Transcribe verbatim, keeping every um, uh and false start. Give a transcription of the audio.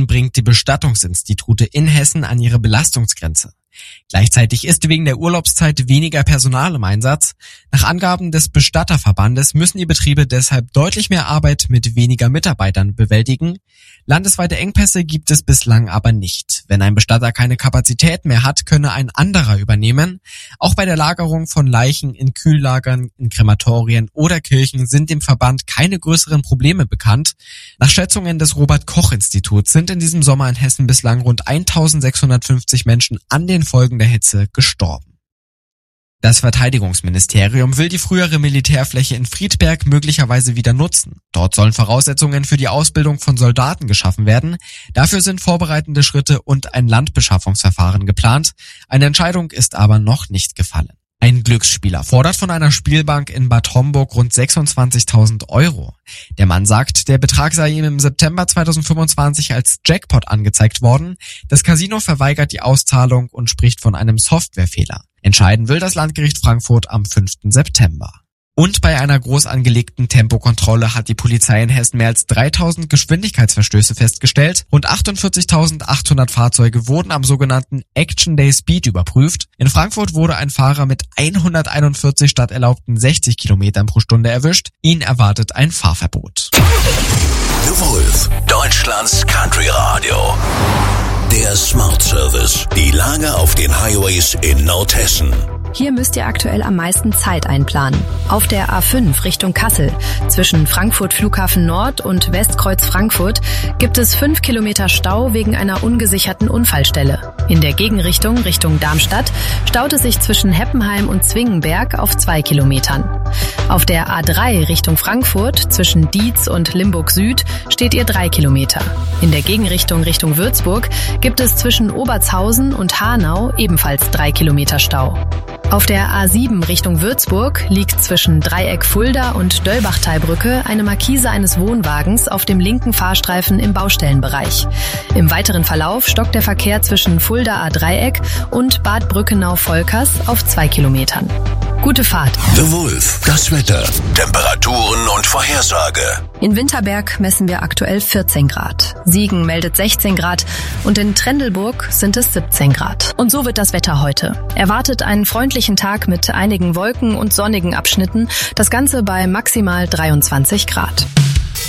Situation bringt die Bestattungsinstitute in Hessen an ihre Belastungsgrenze. Gleichzeitig ist wegen der Urlaubszeit weniger Personal im Einsatz. Nach Angaben des Bestatterverbandes müssen die Betriebe deshalb deutlich mehr Arbeit mit weniger Mitarbeitern bewältigen. Landesweite Engpässe gibt es bislang aber nicht. Wenn ein Bestatter keine Kapazität mehr hat, könne ein anderer übernehmen. Auch bei der Lagerung von Leichen in Kühllagern, in Krematorien oder Kirchen sind dem Verband keine größeren Probleme bekannt. Nach Schätzungen des Robert-Koch-Instituts sind in diesem Sommer in Hessen bislang rund eintausendsechshundertfünfzig Menschen an den Folgen der Hitze gestorben. Das Verteidigungsministerium will die frühere Militärfläche in Friedberg möglicherweise wieder nutzen. Dort sollen Voraussetzungen für die Ausbildung von Soldaten geschaffen werden. Dafür sind vorbereitende Schritte und ein Landbeschaffungsverfahren geplant. Eine Entscheidung ist aber noch nicht gefallen. Ein Glücksspieler fordert von einer Spielbank in Bad Homburg rund sechsundzwanzigtausend Euro. Der Mann sagt, der Betrag sei ihm im September zweitausendfünfundzwanzig als Jackpot angezeigt worden. Das Casino verweigert die Auszahlung und spricht von einem Softwarefehler. Entscheiden will das Landgericht Frankfurt am fünften September. Und bei einer groß angelegten Tempokontrolle hat die Polizei in Hessen mehr als dreitausend Geschwindigkeitsverstöße festgestellt. Rund achtundvierzigtausendachthundert Fahrzeuge wurden am sogenannten Action Day Speed überprüft. In Frankfurt wurde ein Fahrer mit hunderteinundvierzig statt erlaubten sechzig Kilometern pro Stunde erwischt. Ihn erwartet ein Fahrverbot. The Wolf, Deutschlands Country Radio. Der Smart Service. Die Lage auf den Highways in Nordhessen. Hier müsst ihr aktuell am meisten Zeit einplanen. Auf der A fünf Richtung Kassel zwischen Frankfurt Flughafen Nord und Westkreuz Frankfurt gibt es fünf Kilometer Stau wegen einer ungesicherten Unfallstelle. In der Gegenrichtung Richtung Darmstadt staut es sich zwischen Heppenheim und Zwingenberg auf zwei Kilometern. Auf der A drei Richtung Frankfurt zwischen Dietz und Limburg Süd steht ihr drei Kilometer. In der Gegenrichtung Richtung Würzburg gibt es zwischen Obertshausen und Hanau ebenfalls drei Kilometer Stau. Auf der A sieben Richtung Würzburg liegt zwischen Dreieck Fulda und Döllbachtalbrücke eine Markise eines Wohnwagens auf dem linken Fahrstreifen im Baustellenbereich. Im weiteren Verlauf stockt der Verkehr zwischen Fulda A Dreieck und Bad Brückenau-Volkers auf zwei Kilometern. Gute Fahrt. The Wolf, das Wetter, Temperaturen und Vorhersage. In Winterberg messen wir aktuell vierzehn Grad. Siegen meldet sechzehn Grad und in Trendelburg sind es siebzehn Grad. Und so wird das Wetter heute. Erwartet einen freundlichen Tag mit einigen Wolken und sonnigen Abschnitten. Das Ganze bei maximal dreiundzwanzig Grad.